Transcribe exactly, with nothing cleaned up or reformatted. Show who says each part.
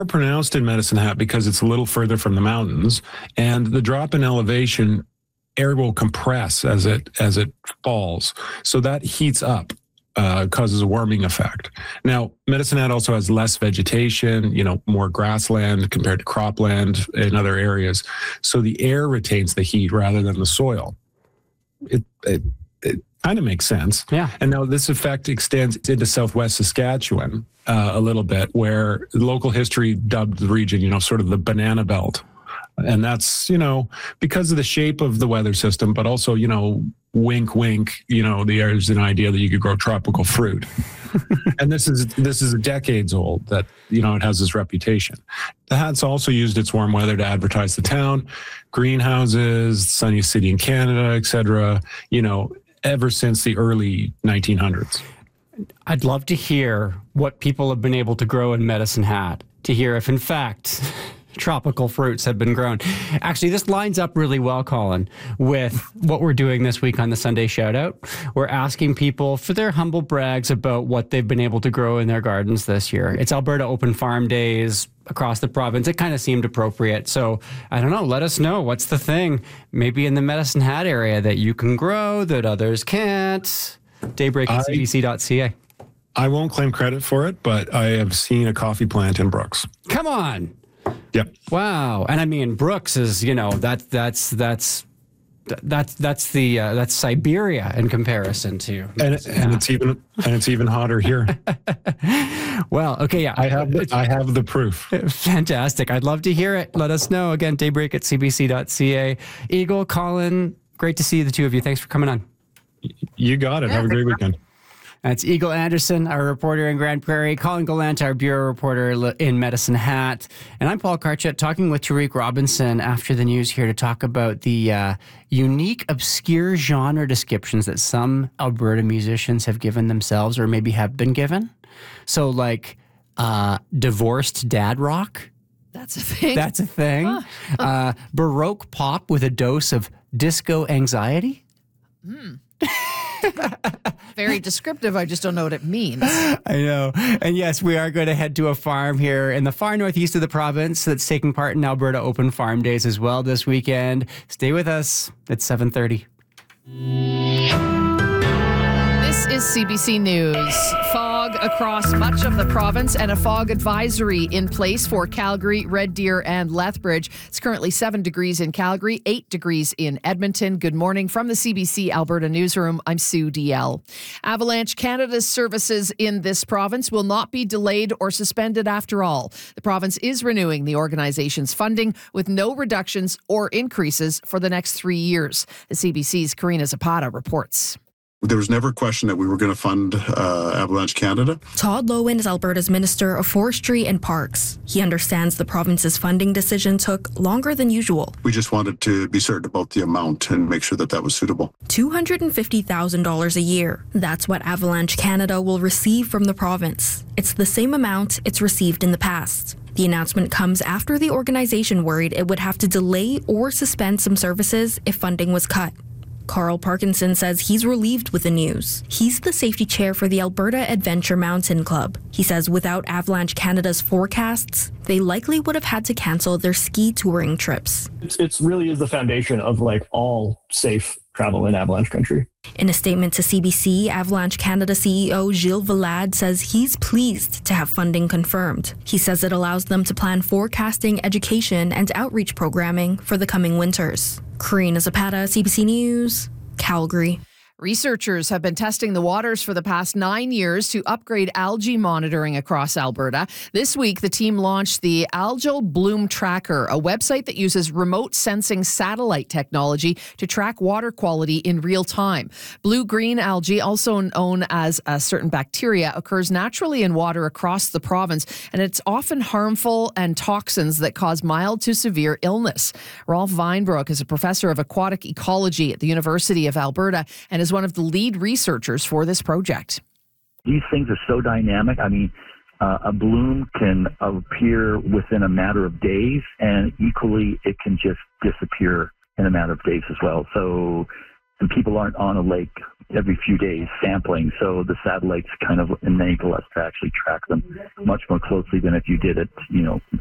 Speaker 1: pronounced in Medicine Hat because it's a little further from the mountains, and the drop in elevation, air will compress as it as it falls, so that heats up, uh, causes a warming effect. Now, Medicine Hat also has less vegetation, you know, more grassland compared to cropland in other areas, so the air retains the heat rather than the soil. It it, it kind of makes sense.
Speaker 2: Yeah.
Speaker 1: And now this effect extends into southwest Saskatchewan uh, a little bit, where local history dubbed the region, you know, sort of the banana belt. And that's, you know, because of the shape of the weather system, but also, you know, wink, wink, you know, there's an idea that you could grow tropical fruit. And this is this is decades old that, you know, it has this reputation. The Hat's also used its warm weather to advertise the town, greenhouses, sunniest city in Canada, et cetera, you know, ever since the early nineteen hundreds.
Speaker 2: I'd love to hear what people have been able to grow in Medicine Hat, to hear if, in fact, tropical fruits have been grown. Actually, this lines up really well, Colin, with what we're doing this week on the Sunday Shoutout. We're asking people for their humble brags about what they've been able to grow in their gardens this year. It's Alberta Open Farm Days across the province. It kind of seemed appropriate. So, I don't know, let us know. What's the thing maybe in the Medicine Hat area that you can grow that others can't? Daybreak at c b c dot c a.
Speaker 1: I won't claim credit for it, but I have seen a coffee plant in Brooks.
Speaker 2: Come on.
Speaker 1: Yep.
Speaker 2: Wow. And I mean, Brooks is, you know, that that's that's that's that's the uh, that's Siberia in comparison to,
Speaker 1: and,
Speaker 2: yeah.
Speaker 1: and it's even and it's even hotter here.
Speaker 2: Well, okay, yeah,
Speaker 1: I have the, I have the proof.
Speaker 2: Fantastic. I'd love to hear it. Let us know again. Daybreak at c b c dot c a. Eagle, Colin, great to see the two of you. Thanks for coming on.
Speaker 1: You got it. Have a great weekend.
Speaker 2: That's Eagle Anderson, our reporter in Grand Prairie, Colin Gallant, our bureau reporter in Medicine Hat, and I'm Paul Karchet, talking with Tariq Robinson after the news here to talk about the uh, unique, obscure genre descriptions that some Alberta musicians have given themselves, or maybe have been given. So, like, uh, divorced dad rock.
Speaker 3: That's a thing.
Speaker 2: That's a thing. Huh. Uh, Baroque pop with a dose of disco anxiety.
Speaker 3: Hmm. Very descriptive. I just don't know what it means.
Speaker 2: I know. And yes, we are going to head to a farm here in the far northeast of the province that's taking part in Alberta Open Farm Days as well this weekend. Stay with us. It's seven thirty.
Speaker 3: This is C B C News. Fog across much of the province and a fog advisory in place for Calgary, Red Deer, and Lethbridge. It's currently seven degrees in Calgary, eight degrees in Edmonton. Good morning from the C B C Alberta Newsroom. I'm Sue D L. Avalanche Canada's services in this province will not be delayed or suspended after all. The province is renewing the organization's funding with no reductions or increases for the next three years. The C B C's Karina Zapata reports.
Speaker 4: There was never a question that we were going to fund uh, Avalanche Canada.
Speaker 5: Todd Loewen is Alberta's Minister of Forestry and Parks. He understands the province's funding decision took longer than usual.
Speaker 4: We just wanted to be certain about the amount and make sure that that was suitable.
Speaker 5: two hundred fifty thousand dollars a year. That's what Avalanche Canada will receive from the province. It's the same amount it's received in the past. The announcement comes after the organization worried it would have to delay or suspend some services if funding was cut. Carl Parkinson says he's relieved with the news. He's the safety chair for the Alberta Adventure Mountain Club. He says without Avalanche Canada's forecasts, they likely would have had to cancel their ski touring trips.
Speaker 6: It's, it's really is the foundation of like all safe travel in Avalanche country.
Speaker 5: In a statement to C B C, Avalanche Canada C E O Gilles Valade says he's pleased to have funding confirmed. He says it allows them to plan forecasting, education, and outreach programming for the coming winters. Karina Zapata, C B C News, Calgary.
Speaker 3: Researchers have been testing the waters for the past nine years to upgrade algae monitoring across Alberta. This week, the team launched the Algal Bloom Tracker, a website that uses remote sensing satellite technology to track water quality in real time. Blue-green algae, also known as a certain bacteria, occurs naturally in water across the province, and it's often harmful and toxins that cause mild to severe illness. Rolf Weinbrook is a professor of aquatic ecology at the University of Alberta and is one of the lead researchers for this project.
Speaker 7: These things are so dynamic. I mean, uh, a bloom can appear within a matter of days, and equally it can just disappear in a matter of days as well. So and people aren't on a lake every few days sampling, so the satellites kind of enable us to actually track them much more closely than if you did it, you know,